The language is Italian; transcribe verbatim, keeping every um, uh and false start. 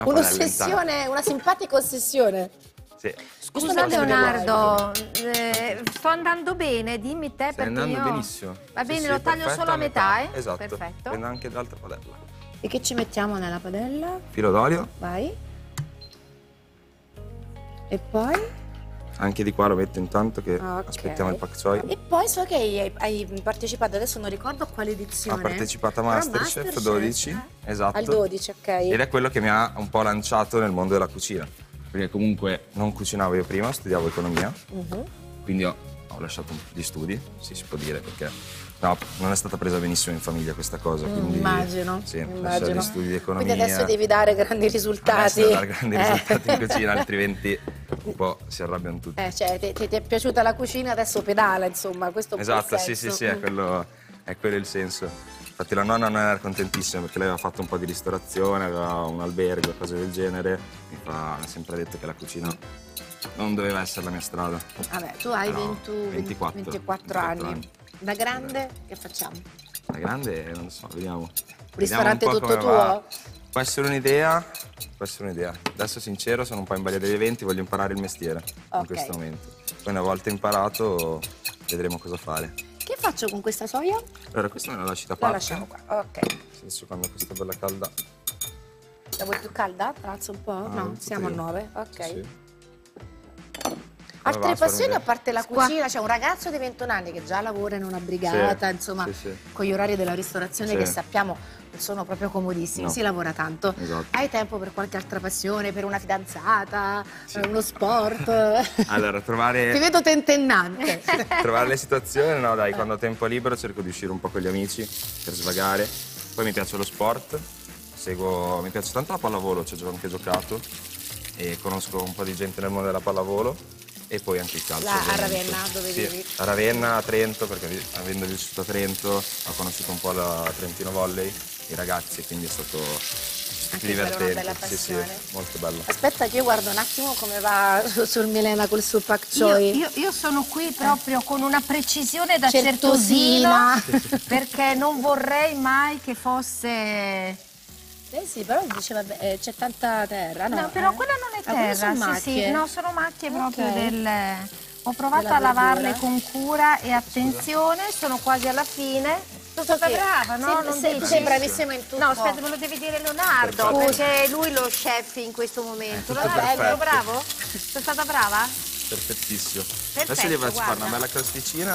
Un'ossessione, una simpatica ossessione. Sì. Scusa Leonardo, eh, sto andando bene, dimmi te. Stai perché andando io... benissimo. Va bene, Sì, lo sì, taglio perfetto, solo a metà, eh? Esatto. Perfetto. Prendo anche l'altra padella. E che ci mettiamo nella padella? Filo d'olio. Vai. E poi? Anche di qua lo metto intanto che Ok. aspettiamo il pak choi. E poi so che hai, hai partecipato, adesso non ricordo a quale Ha edizione. partecipato a Però Masterchef Masterchef, dodici, eh? esatto. Al dodici, ok. Ed è quello che mi ha un po' lanciato nel mondo della cucina. Perché comunque non cucinavo io prima, studiavo economia. Mhm. Quindi ho, ho lasciato gli studi, sì, si può dire, perché no, non è stata presa benissimo in famiglia questa cosa. Mm, Quindi, immagino, sì, lasciare immagino. gli studi di economia. Quindi adesso devi dare grandi risultati. Adesso devo dare grandi Eh. risultati in cucina, altrimenti un po' si arrabbiano tutti. Eh, cioè, ti, ti- ti è piaciuta la cucina, adesso pedala, insomma, questo è un po' il Esatto, sì, sì, senso. sì, è Mm. quello, è quello il senso. Infatti la nonna non era contentissima perché lei aveva fatto un po' di ristorazione, aveva un albergo, cose del genere. Mi, fa, mi ha sempre detto che la cucina non doveva essere la mia strada. Vabbè, tu hai Però venti, ventiquattro, ventiquattro anni. anni. Da grande che facciamo? La grande, non lo so, vediamo. Ristorante Vediamo un po' tutto come tuo? va. Può essere un'idea, può essere un'idea. Adesso sincero, sono un po' in balia degli eventi, voglio imparare il mestiere Ok. in questo momento. Poi una volta imparato vedremo cosa fare. Che faccio con questa soia? Allora, questa me la lasci da La parte. lasciamo qua, ok. Adesso quando questa è bella calda. La vuoi più calda? Alza un po'? Ah, no, non siamo a sapevo. nove, ok. Sì, sì. Altre Come va, passioni a Sformide? parte la cucina? C'è un ragazzo di ventuno anni che già lavora in una brigata, Sì, insomma, sì, sì. con gli orari della ristorazione Sì. che sappiamo non sono proprio comodissimi, No. si lavora tanto. Esatto. Hai tempo per qualche altra passione, per una fidanzata, Sì. eh, uno sport? Allora, Ti trovare, vedo tentennante. trovare le situazioni, no dai, quando ho tempo libero cerco di uscire un po' con gli amici per svagare. Poi mi piace lo sport, seguo, mi piace tanto la pallavolo, ci ho anche giocato e conosco un po' di gente nel mondo della pallavolo. E poi anche il calcio. Là, a ovviamente. Ravenna, dove Sì, vivi? a Ravenna, a Trento, perché vi- avendo vissuto a Trento ho conosciuto un po' la Trentino Volley, i ragazzi, quindi è stato Anche quella è una divertente. bella Sì, sì, passione. molto bello. Aspetta che io guardo un attimo come va sul Milena col suo pak Io, choi. io- io sono qui proprio con una precisione da Certosina. certosino, perché non vorrei mai che fosse... Eh sì, però diceva eh, c'è tanta terra, no? No, però eh? quella non è Ah, quelle terra, sono sì, macchie. sì, no, sono macchie Ok. proprio del... Ho provato Della a lavarle verdura. con cura e attenzione, sono quasi alla fine. Sono stata Sì. brava, no? Sì, Non sei, dici? sei bravissima in tutto. No, aspetta, me lo devi dire Leonardo, Perfetto. perché è lui lo chef in questo momento. tutto Leonardo, perfetto. bravo? Sono stata brava? Perfettissimo. Perfetto, Adesso gli faccio fare guarda. una bella crosticina.